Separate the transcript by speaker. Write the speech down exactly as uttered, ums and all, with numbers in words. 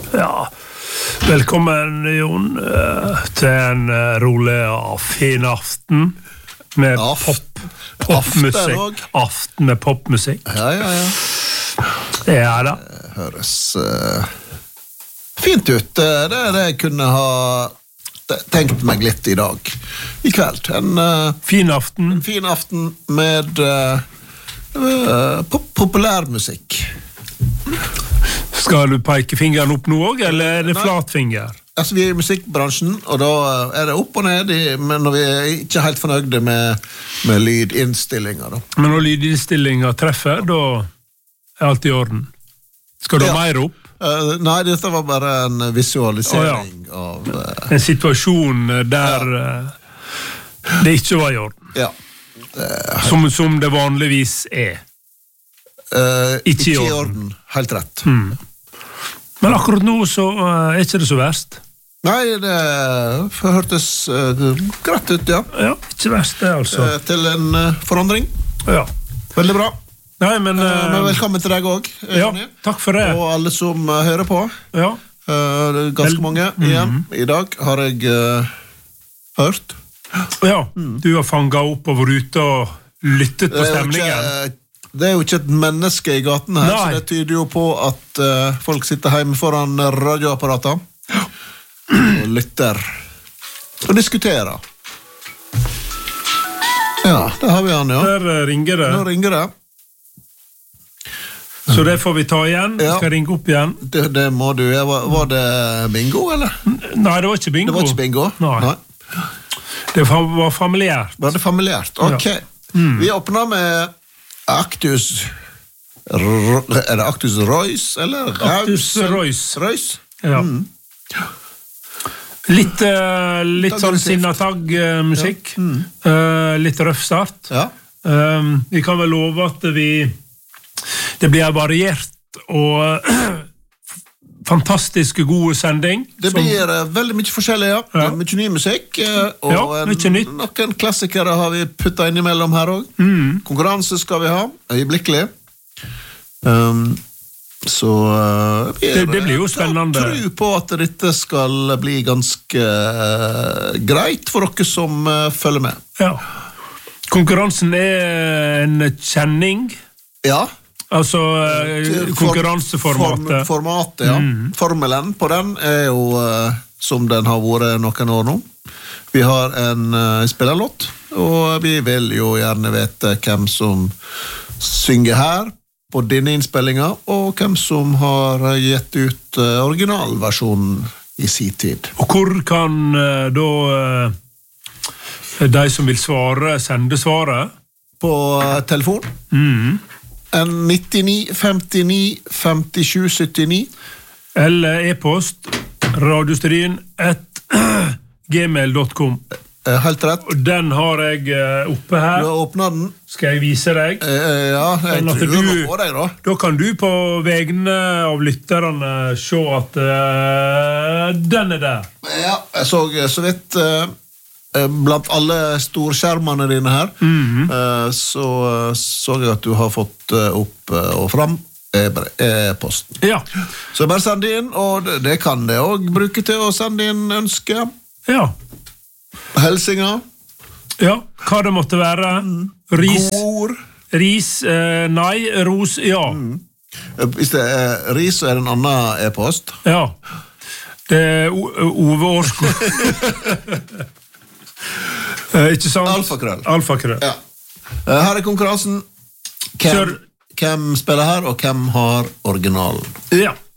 Speaker 1: Ja, velkommen Jon til en rolig og fin aften med
Speaker 2: Aft.
Speaker 1: pop, popmusikk. Aften med popmusikk.
Speaker 2: Ja, ja, ja.
Speaker 1: Ja da.
Speaker 2: Det høres uh, fint ut. Det er det jeg kunne ha tenkt meg litt i dag. I kveld. En uh,
Speaker 1: fin aften.
Speaker 2: En fin aften med uh, uh, pop populærmusikk.
Speaker 1: Skal du peke fingeren opp nå også, eller er det
Speaker 2: Nei.
Speaker 1: flat finger?
Speaker 2: Altså, vi er i musikkbransjen, og da er det opp og ned, i, men når vi er ikke helt fornøyde med, med lydinnstillinger. Da.
Speaker 1: Men når lydinnstillinger treffer, da er alt i orden. Skal du ha
Speaker 2: Ja.
Speaker 1: mer opp?
Speaker 2: Uh, nei, dette var bare en visualisering
Speaker 1: oh, ja.
Speaker 2: av... Uh,
Speaker 1: en situasjon der ja. uh, det ikke var i orden.
Speaker 2: Ja.
Speaker 1: Uh, som, som det vanligvis er.
Speaker 2: Uh,
Speaker 1: ikke,
Speaker 2: ikke i
Speaker 1: orden.
Speaker 2: orden. Helt rett.
Speaker 1: Mm. Men akkurat nå så uh, er ikke det så verst.
Speaker 2: Nei, det hørtes uh, greit ut, ja.
Speaker 1: Ja, ikke verst det, altså.
Speaker 2: Uh, til en uh, forandring.
Speaker 1: Ja.
Speaker 2: Veldig bra.
Speaker 1: Nei, men... Uh,
Speaker 2: uh, men velkommen til deg også,
Speaker 1: ja,
Speaker 2: Jonny.
Speaker 1: takk for det.
Speaker 2: Og alle som uh, hører på.
Speaker 1: Ja.
Speaker 2: Uh, ganske Vel mange igjen. Mm. I dag har jeg uh, hørt.
Speaker 1: Ja, mm. du har fanget opp og vært ute og lyttet på stemningen.
Speaker 2: Det er, ikke, det er jo ikke et menneske i gaten her, Nei. Så det tyder jo på at uh, folk sitter hjemme foran radioapparater og lytter og diskuterer. Ja, der har vi han, ja.
Speaker 1: Der ringer det.
Speaker 2: Nå ringer det.
Speaker 1: Så det får vi ta igjen. Vi
Speaker 2: ja.
Speaker 1: skal ringe opp igjen.
Speaker 2: Det, det må du. Var, var det bingo, eller?
Speaker 1: Nei, det var ikke bingo.
Speaker 2: Det var ikke bingo?
Speaker 1: Nei. Nei. Det var familiært.
Speaker 2: Var det familiært? Ok. Ja. Mm. Vi åpner med Actus... Er det Actus Reus, eller?
Speaker 1: Actus Reus.
Speaker 2: Reus?
Speaker 1: Ja.
Speaker 2: Mm.
Speaker 1: Litt, uh, litt sånn sinnatag-musikk. Ja. Mm. Uh, litt røff start.
Speaker 2: Ja.
Speaker 1: Um, vi kan vel love at vi det blir variert og fantastisk god sending.
Speaker 2: Det
Speaker 1: som,
Speaker 2: blir uh, veldig mye forskjellig, ja.
Speaker 1: ja.
Speaker 2: Mye ny musikk. Uh, og
Speaker 1: ja, mye nytt.
Speaker 2: Noen klassikere har vi puttet innimellom her også.
Speaker 1: Mm.
Speaker 2: Konkurranse skal vi ha, øyeblikkelig. Um, så uh, vi er,
Speaker 1: det, det blir jo spennende.
Speaker 2: Jeg tror på at dette skal bli ganske uh, greit for dere som uh, følger med.
Speaker 1: Ja. Konkurransen er en kjenning.
Speaker 2: Ja.
Speaker 1: Altså uh, konkurranseformatet.
Speaker 2: Form, formatet, ja. Mm. Formelen på den er jo uh, som den har vært noen år nå. Vi har en uh, spillerlåt, og vi vil jo gjerne vite hvem som synger her på denne innspillingen, og hvem som har gitt ut uh, originalversjonen i sin tid. Og
Speaker 1: hvor kan uh, da uh, de som vil svare, sende svaret?
Speaker 2: På uh, telefon.
Speaker 1: Mm.
Speaker 2: En nittini femtini femtisju syttini.
Speaker 1: Eller e-post radiostyrien at gmail dot com.
Speaker 2: Helt rett.
Speaker 1: Og den har jeg oppe her.
Speaker 2: Du har åpnet den.
Speaker 1: Skal jeg vise deg?
Speaker 2: Eh, ja, jeg
Speaker 1: sånn
Speaker 2: tror
Speaker 1: du,
Speaker 2: på deg da.
Speaker 1: Da kan du på vegne av lytterne se at uh, den er der.
Speaker 2: Ja, jeg så så vidt uh, blant alle storskjermene dine her, mm-hmm. uh, så så jeg at du har fått uh, opp uh, og fram e-posten.
Speaker 1: Ja.
Speaker 2: Så bare send inn, og det, det kan det også bruke til å sende inn ønske.
Speaker 1: Ja.
Speaker 2: Helsinger.
Speaker 1: Ja, hva det måtte være. Ris.
Speaker 2: Gord.
Speaker 1: Ris, eh, nei, ros, ja.
Speaker 2: Mm. Hvis det er ris, så er det en annen e-post.
Speaker 1: Ja. Det er Ove Årskog. eh, ikke sant?
Speaker 2: Alfakrøll.
Speaker 1: Alfakrøll.
Speaker 2: Ja. Her er konkurransen. Hvem, hvem spiller her, og hvem har originalen?
Speaker 1: Ja.